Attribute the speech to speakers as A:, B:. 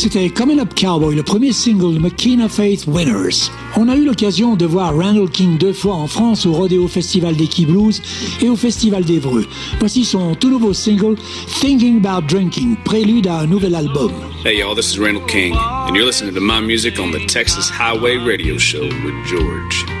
A: C'était Coming Up Cowboy, le premier single de Mekina Faith Winners. On a eu l'occasion de voir Randall King 2 fois en France au Rodeo Festival d'Equi Blues et au Festival d'Évreux. Voici son tout nouveau single, Thinking About Drinking, prélude à un nouvel album.
B: Hey y'all, this is Randall King, and you're listening to my music on the Texas Highway Radio Show with George.